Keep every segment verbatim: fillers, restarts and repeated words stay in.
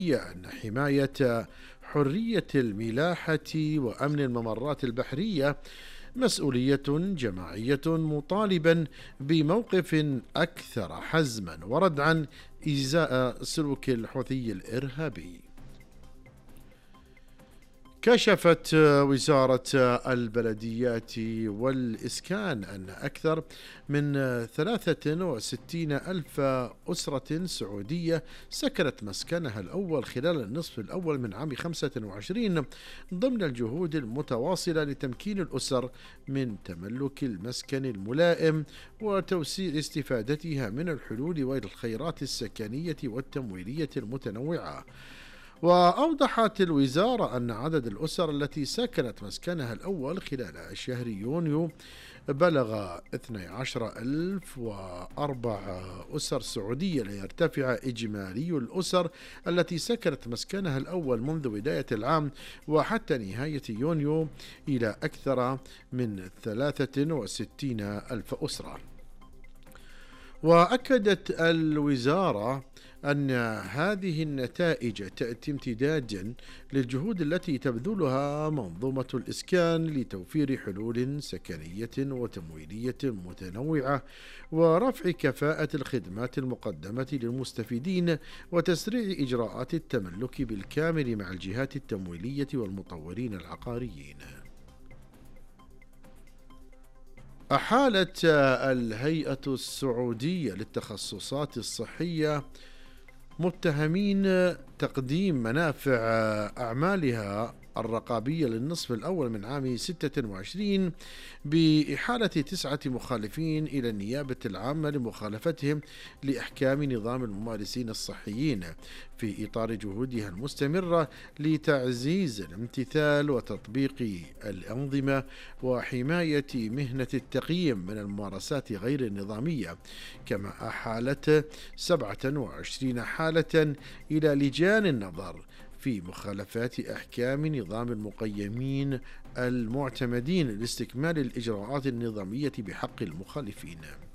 أن حماية حرية الملاحة وأمن الممرات البحرية مسؤولية جماعية، مطالبا بموقف أكثر حزما وردعا إزاء سلوك الحوثي الإرهابي. كشفت وزارة البلديات والإسكان أن أكثر من ثلاثة وستين ألف أسرة سعودية سكنت مسكنها الأول خلال النصف الأول من عام خمسة وعشرين ضمن الجهود المتواصلة لتمكين الأسر من تملك المسكن الملائم وتوسيع استفادتها من الحلول والخيرات السكنية والتمويلية المتنوعة. وأوضحت الوزارة أن عدد الأسر التي سكنت مسكنها الأول خلال شهر يونيو بلغ اثني عشر ألف وأربع أسر سعودية، ليرتفع إجمالي الأسر التي سكنت مسكنها الأول منذ بداية العام وحتى نهاية يونيو إلى أكثر من ثلاثة وستين ألف أسرة. وأكدت الوزارة أن هذه النتائج تأتي امتدادا للجهود التي تبذلها منظومة الإسكان لتوفير حلول سكنية وتمويلية متنوعة ورفع كفاءة الخدمات المقدمة للمستفيدين وتسريع إجراءات التملك بالكامل مع الجهات التمويلية والمطورين العقاريين. أحالت الهيئة السعودية للتخصصات الصحية متهمين تقديم منافع أعمالها الرقابية للنصف الأول من عام ستة وعشرين بإحالة تسعة مخالفين إلى النيابة العامة لمخالفتهم لأحكام نظام الممارسين الصحيين في إطار جهودها المستمرة لتعزيز الامتثال وتطبيق الأنظمة وحماية مهنة التقييم من الممارسات غير النظامية. كما أحالت سبعة وعشرين حالة إلى لجان النظر في مخالفات أحكام نظام المقيمين المعتمدين لاستكمال الإجراءات النظامية بحق المخالفين.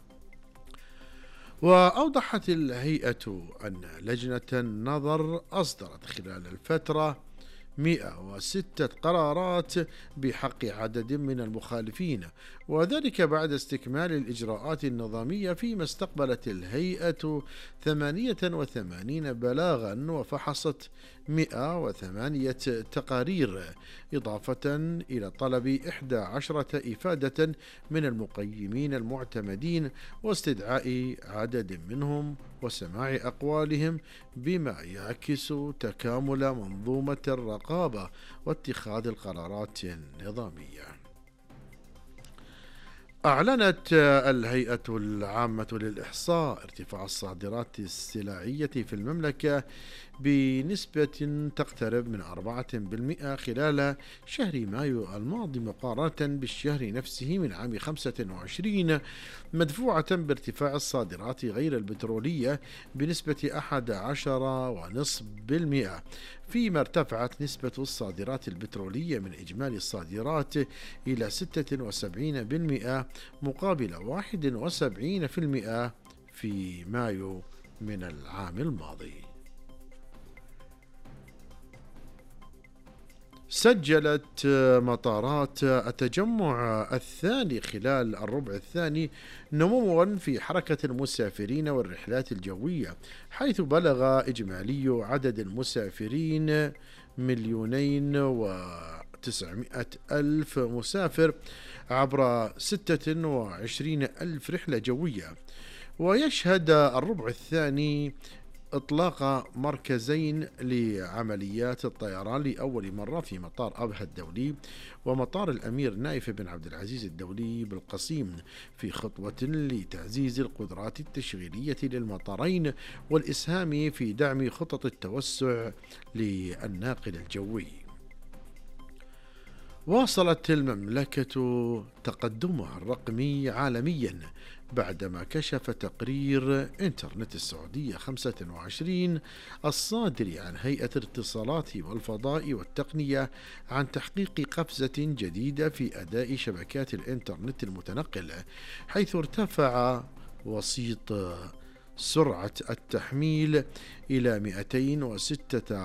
وأوضحت الهيئة أن لجنة النظر أصدرت خلال الفترة مئة وستة قرارات بحق عدد من المخالفين، وذلك بعد استكمال الإجراءات النظامية، فيما استقبلت الهيئة ثمانية وثمانين بلاغا وفحصت مئة وثمانية تقارير، إضافة إلى طلب إحدى عشرة إفادة من المقيمين المعتمدين واستدعاء عدد منهم وسماع أقوالهم، بما يعكس تكامل منظومة الرقابة واتخاذ القرارات النظامية. أعلنت الهيئة العامة للإحصاء ارتفاع الصادرات السلعية في المملكة بنسبة تقترب من أربعة بالمئة خلال شهر مايو الماضي مقارنة بالشهر نفسه من عام خمسة وعشرين، مدفوعة بارتفاع الصادرات غير البترولية بنسبة أحد عشر ونصف بالمئة، فيما ارتفعت نسبة الصادرات البترولية من إجمالي الصادرات إلى ستة وسبعين بالمئة مقابل واحد وسبعين بالمئة في مايو من العام الماضي. سجلت مطارات التجمع الثاني خلال الربع الثاني نموا في حركة المسافرين والرحلات الجوية، حيث بلغ إجمالي عدد المسافرين مليونين وتسعمائة ألف مسافر عبر ستة وعشرين ألف رحلة جوية. ويشهد الربع الثاني إطلاق مركزين لعمليات الطيران لأول مرة في مطار أبها الدولي ومطار الأمير نايف بن عبد العزيز الدولي بالقصيم، في خطوة لتعزيز القدرات التشغيلية للمطارين والإسهام في دعم خطط التوسع للناقل الجوي. واصلت المملكة تقدمها الرقمي عالميا بعدما كشف تقرير إنترنت السعودية خمسة وعشرين الصادر عن هيئة الاتصالات والفضاء والتقنية عن تحقيق قفزة جديدة في أداء شبكات الإنترنت المتنقل، حيث ارتفع وسيط سرعة التحميل إلى مئتين وستة